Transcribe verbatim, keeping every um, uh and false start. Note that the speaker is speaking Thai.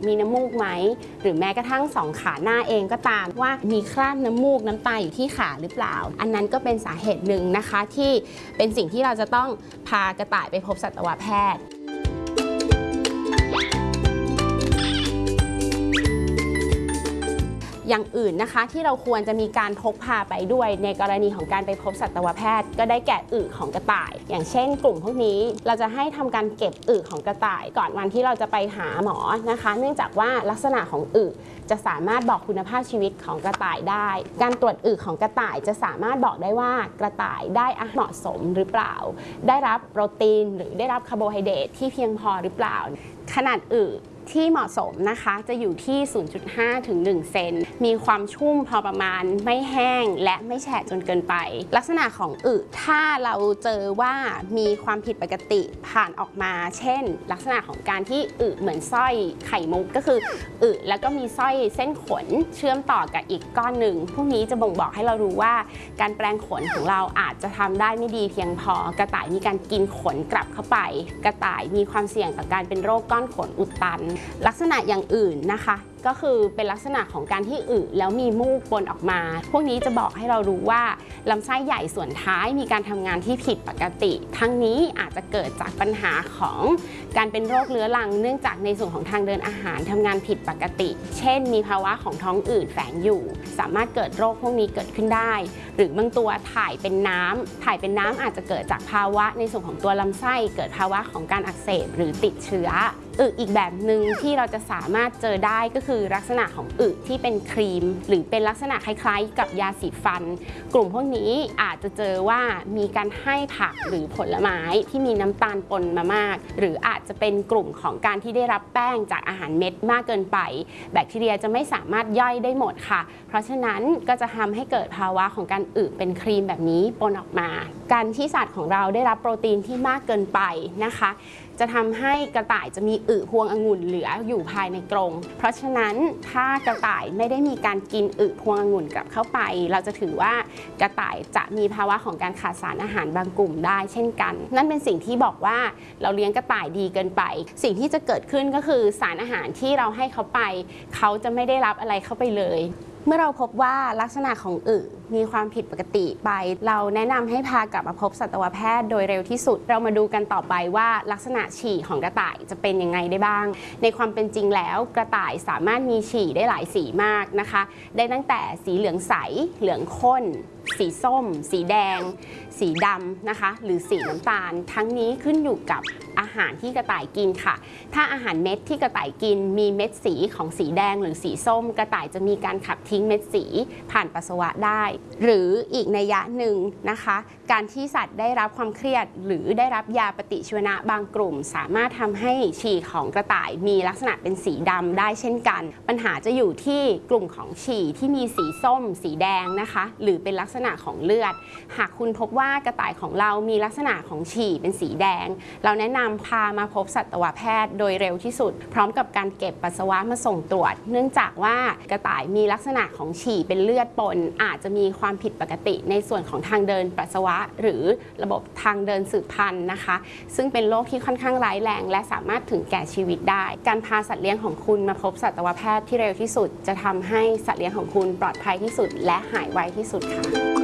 มีน้ำมูกไหมหรือแม้กระทั่งสองขาหน้าเองก็ตามว่ามีคราบน้ำมูกน้ำตาอยู่ที่ขาหรือเปล่าอันนั้นก็เป็นสาเหตุหนึ่งนะคะที่เป็นสิ่งที่เราจะต้องพากระต่ายไปพบสัตวแพทย์อย่างอื่นนะคะที่เราควรจะมีการพกพาไปด้วยในกรณีของการไปพบสัตวแพทย์ก็ได้แก่อึของกระต่ายอย่างเช่นกลุ่มพวกนี้เราจะให้ทำการเก็บอึของกระต่ายก่อนวันที่เราจะไปหาหมอนะคะเนื่องจากว่าลักษณะของอึจะสามารถบอกคุณภาพชีวิตของกระต่ายได้การตรวจอึของกระต่ายจะสามารถบอกได้ว่ากระต่ายได้อาหารเหมาะสมหรือเปล่าได้รับโปรตีนหรือได้รับคาร์โบไฮเดรตที่เพียงพอหรือเปล่าขนาดอึที่เหมาะสมนะคะจะอยู่ที่ ศูนย์จุดห้า ถึง หนึ่ง เซนมีความชุ่มพอประมาณไม่แห้งและไม่แฉะจนเกินไปลักษณะของอึถ้าเราเจอว่ามีความผิดปกติผ่านออกมาเช่นลักษณะของการที่อึเหมือนสร้อยไข่มุกก็คืออึแล้วก็มีสร้อยเส้นขนเชื่อมต่อกับอีกก้อนหนึ่งพวกนี้จะบ่งบอกให้เรารู้ว่าการแปลงขนของเราอาจจะทำได้ไม่ดีเพียงพอกระต่ายมีการกินขนกลับเข้าไปกระต่ายมีความเสี่ยงต่อการเป็นโรคก้อนขนอุดตันลักษณะอย่างอื่นนะคะก็คือเป็นลักษณะของการที่อึแล้วมีมูกปนออกมาพวกนี้จะบอกให้เรารู้ว่าลำไส้ใหญ่ส่วนท้ายมีการทำงานที่ผิดปกติทั้งนี้อาจจะเกิดจากปัญหาของการเป็นโรคเรื้อรังเนื่องจากในส่วนของทางเดินอาหารทำงานผิดปกติเช่นมีภาวะของท้องอืดแฝงอยู่สามารถเกิดโรคพวกนี้เกิดขึ้นได้หรือบางตัวถ่ายเป็นน้ำถ่ายเป็นน้ำอาจจะเกิดจากภาวะในส่วนของตัวลำไส้เกิดภาวะของการอักเสบหรือติดเชื้ออึอีกแบบหนึ่งที่เราจะสามารถเจอได้ก็คือลักษณะของอึที่เป็นครีมหรือเป็นลักษณะคล้ายๆกับยาสีฟันกลุ่มพวกนี้อาจจะเจอว่ามีการให้ผักหรือผลไม้ที่มีน้ำตาลปนมามากหรืออาจจะเป็นกลุ่มของการที่ได้รับแป้งจากอาหารเม็ดมากเกินไปแบคทีเรียจะไม่สามารถย่อยได้หมดค่ะเพราะฉะนั้นก็จะทำให้เกิดภาวะของการอึเป็นครีมแบบนี้ปนออกมาการที่สัตว์ของเราได้รับโปรตีนที่มากเกินไปนะคะจะทำให้กระต่ายจะมีอึพวงองุ่นเหลืออยู่ภายในกรงเพราะฉะนั้นถ้ากระต่ายไม่ได้มีการกินอึพวงองุ่นกลับเข้าไปเราจะถือว่ากระต่ายจะมีภาวะของการขาดสารอาหารบางกลุ่มได้เช่นกันนั่นเป็นสิ่งที่บอกว่าเราเลี้ยงกระต่ายดีเกินไปสิ่งที่จะเกิดขึ้นก็คือสารอาหารที่เราให้เขาไปเขาจะไม่ได้รับอะไรเข้าไปเลยเมื่อเราพบว่าลักษณะของอึมีความผิดปกติไปเราแนะนำให้พากลับมาพบสัตวแพทย์โดยเร็วที่สุดเรามาดูกันต่อไปว่าลักษณะฉี่ของกระต่ายจะเป็นยังไงได้บ้างในความเป็นจริงแล้วกระต่ายสามารถมีฉี่ได้หลายสีมากนะคะได้ตั้งแต่สีเหลืองใสเหลืองข้นสีส้มสีแดงสีดำนะคะหรือสีน้ำตาลทั้งนี้ขึ้นอยู่กับอาหารที่กระต่ายกินค่ะถ้าอาหารเม็ดที่กระต่ายกินมีเม็ดสีของสีแดงหรือสีส้มกระต่ายจะมีการขับทิ้งเม็ดสีผ่านปัสสาวะได้หรืออีกนัยยะหนึ่งนะคะการที่สัตว์ได้รับความเครียดหรือได้รับยาปฏิชีวนะบางกลุ่มสามารถทำให้ฉี่ของกระต่ายมีลักษณะเป็นสีดำได้เช่นกันปัญหาจะอยู่ที่กลุ่มของฉี่ที่มีสีส้มสีแดงนะคะหรือเป็นลักษณะของเลือดหากคุณพบว่ากระต่ายของเรามีลักษณะของฉี่เป็นสีแดงเราแนะนำพามาพบสัตวแพทย์โดยเร็วที่สุดพร้อมกับการเก็บปัสสาวะมาส่งตรวจเนื่องจากว่ากระต่ายมีลักษณะของฉี่เป็นเลือดปนอาจจะมีความผิดปกติในส่วนของทางเดินปัสสาวะหรือระบบทางเดินสืบพันธุ์นะคะซึ่งเป็นโรคที่ค่อนข้างร้ายแรงและสามารถถึงแก่ชีวิตได้การพาสัตว์เลี้ยงของคุณมาพบสัตวแพทย์ที่เร็วที่สุดจะทำให้สัตว์เลี้ยงของคุณปลอดภัยที่สุดและหายไวที่สุดค่ะ